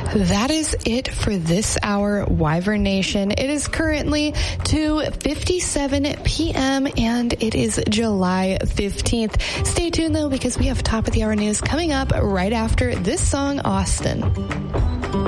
That is it for this hour, Wyvern Nation. It is currently 2:57 p.m. and it is July 15th. Stay tuned though, because we have top of the hour news coming up right after this song, Austin.